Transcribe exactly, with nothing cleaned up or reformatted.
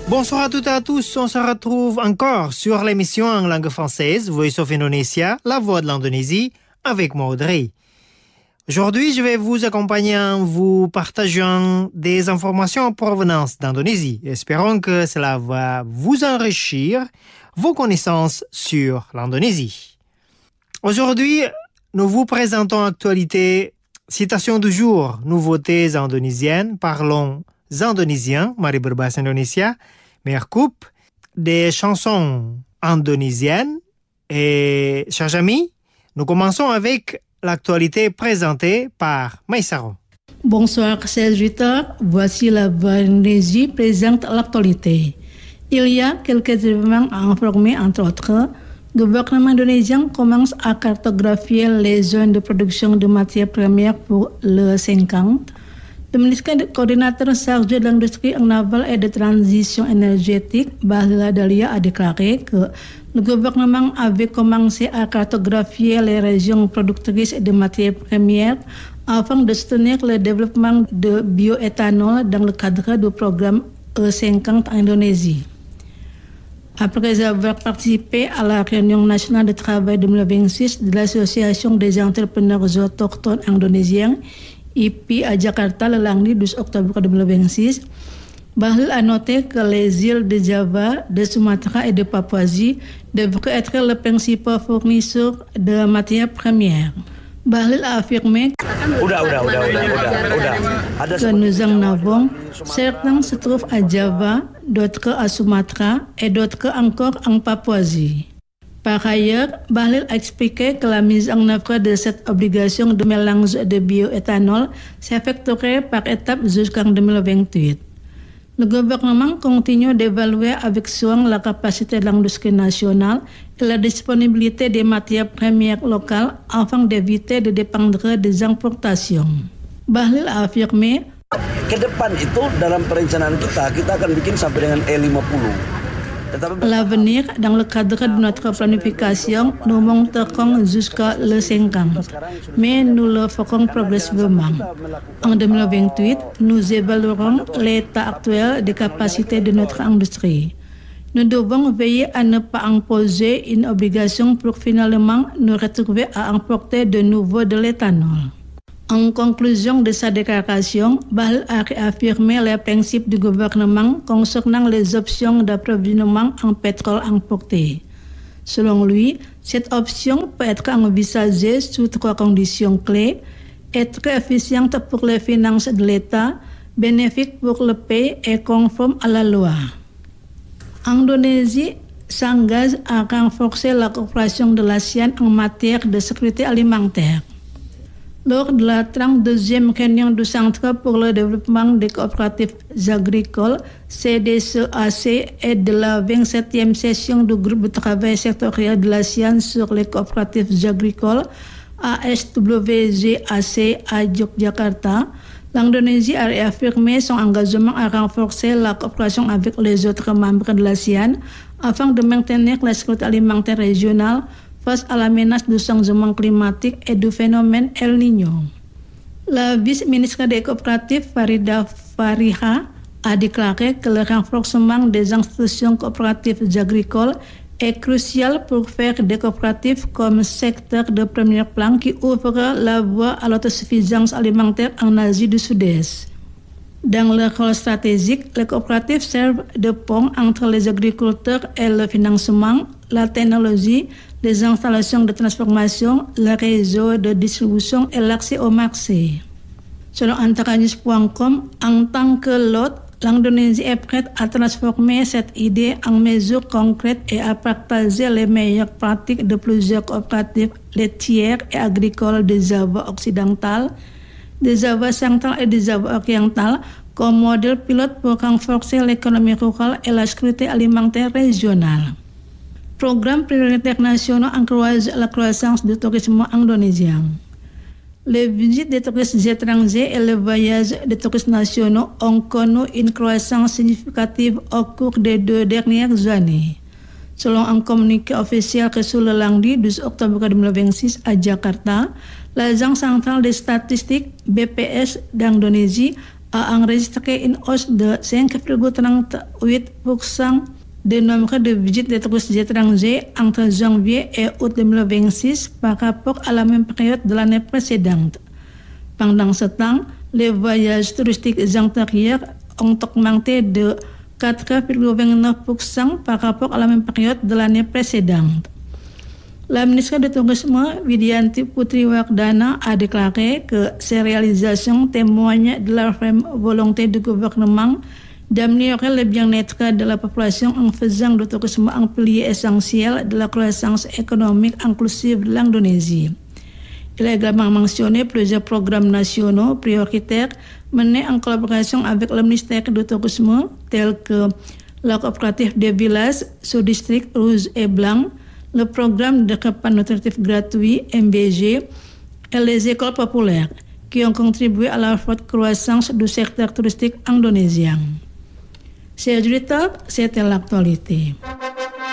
Bonsoir à toutes et à tous, on se retrouve encore sur l'émission en langue française Voice of Indonesia, la voix de l'Indonésie, avec moi Audrey. Aujourd'hui, je vais vous accompagner en vous partageant des informations en provenance d'Indonésie. Espérons que cela va vous enrichir vos connaissances sur l'Indonésie. Aujourd'hui, nous vous présentons actualité, citation du jour, nouveautés indonésiennes, parlons indonésien, mari berbahasa Indonesia, meilleure coupe, des chansons indonésiennes. Et, chers amis, nous commençons avec l'actualité présentée par Maïsaro. Bonsoir, chers auditeurs. Voici la voix d'Indonésie présente l'actualité. Il y a quelques événements à informer, entre autres. Le gouvernement indonésien commence à cartographier les zones de production de matières premières pour le cinquante. Le ministre coordinateur chargé de l'industrie navale et de transition énergétique, Bahlil Dahlia, a déclaré que le gouvernement avait commencé à cartographier les régions productrices de matières premières afin de soutenir le développement de bioéthanol dans le cadre du programme E cinquante en Indonésie. Après avoir participé à la réunion nationale de travail deux mille vingt-six de l'Association des entrepreneurs autochtones indonésiens, I P I, à Jakarta le lundi douze octobre deux mille vingt-six, Bahlil a noté que les îles de Java, de Sumatra et de Papouasie devraient être les principaux fournisseurs de matières premières. Bahlil a affirmé udah, udah, udah, udah, udah, udah. que nous en avons. Certains se trouvent à Java, d'autres à Sumatra et d'autres encore en Papouasie. Par ailleurs, Bahlil a expliqué que la mise en œuvre de cette obligation de mélange de bioéthanol s'effectuerait par étapes jusqu'en deux mille vingt-huit. Le gouvernement continue d'évaluer avec soin la capacité de l'industrie nationale et la disponibilité des matières premières locales afin d'éviter de dépendre des importations. Bahlil a affirmé Ke depan itu dalam perencanaan kita, kita akan bikin sampai dengan E lima puluh. L'avenir, dans le cadre de notre planification, nous monterons jusqu'à le cinquante, mais nous le ferons progressivement. En deux mille vingt-huit, nous évaluerons l'état actuel des capacités de notre industrie. Nous devons veiller à ne pas imposer une obligation pour finalement nous retrouver à importer de nouveau de l'éthanol. En conclusion de sa déclaration, Bahlil a réaffirmé les principes du gouvernement concernant les options d'approvisionnement en pétrole importé. Selon lui, cette option peut être envisagée sous trois conditions clés: être efficiente pour les finances de l'État, bénéfique pour le pays et conforme à la loi. Indonésie s'engage à renforcer la coopération de l'ASEAN en matière de sécurité alimentaire. Lors de la trente-deuxième réunion du Centre pour le développement des coopératives agricoles, C D C A C, et de la vingt-septième session du groupe de travail sectoriel de l'ASEAN sur les coopératives agricoles, A S W G A C, à Yogyakarta, l'Indonésie a réaffirmé son engagement à renforcer la coopération avec les autres membres de l'ASEAN afin de maintenir la sécurité alimentaire régionale face à la menace du changement climatique et du phénomène El Niño. La vice-ministre des coopératives, Farida Fariha, a déclaré que le renforcement des institutions coopératives agricoles est crucial pour faire des coopératives comme secteur de premier plan qui ouvre la voie à l'autosuffisance alimentaire en Asie du Sud-Est. Dans leur rôle stratégique, les coopératives servent de pont entre les agriculteurs et le financement, la technologie, les installations de transformation, le réseau de distribution et l'accès au marché. Selon Antaranews point com, en tant que l'hôte, l'Indonésie est prête à transformer cette idée en mesures concrètes et à partager les meilleures pratiques de plusieurs coopératives laitières et agricoles des Java occidentales, des Java centrales et des Java orientales comme modèle pilote pour renforcer l'économie rurale et la sécurité alimentaire régionale. Programmes prioritaires nationaux encouragent la croissance du tourisme indonésien. Les visites des touristes étrangers et les voyages des touristes nationaux ont connu une croissance significative au cours des deux dernières années. Selon un communiqué officiel reçu le lundi douze octobre deux mille vingt-six à Jakarta, l'Agence centrale des statistiques B P S d'Indonésie a enregistré une hausse de cinq virgule trente-huit pour cent du nombre de visites des touristes étrangers entre janvier et août deux mille vingt-six par rapport à la même période de l'année précédente. Pendant ce temps, les voyages touristiques intérieurs ont augmenté de quatre virgule vingt-neuf pour cent par rapport à la même période de l'année précédente. La ministre du Tourisme, Widianti Putriwardana, a déclaré que ces réalisations témoignent de la ferme volonté du gouvernement d'améliorer le bien-être de la population en faisant du tourisme un pilier essentiel de la croissance économique inclusive de l'Indonésie. Il a également mentionné plusieurs programmes nationaux prioritaires menés en collaboration avec le ministère du Tourisme, tels que la coopérative des villages sous-district rouge et blanc, le programme de repas nutritifs gratuits M B G et les écoles populaires, qui ont contribué à la forte croissance du secteur touristique indonésien. Chers auditeurs, c'était l'actualité.